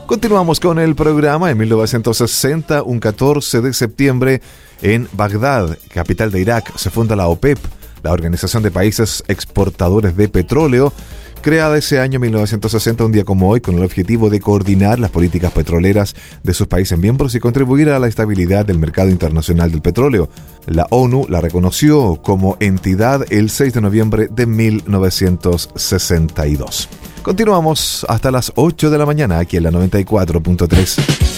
Continuamos con el programa. En 1960, un 14 de septiembre, en Bagdad, capital de Irak, se funda la OPEP, la Organización de Países Exportadores de Petróleo, creada ese año 1960, un día como hoy, con el objetivo de coordinar las políticas petroleras de sus países miembros y contribuir a la estabilidad del mercado internacional del petróleo. La ONU la reconoció como entidad el 6 de noviembre de 1962. Continuamos hasta las 8 de la mañana aquí en la 94.3.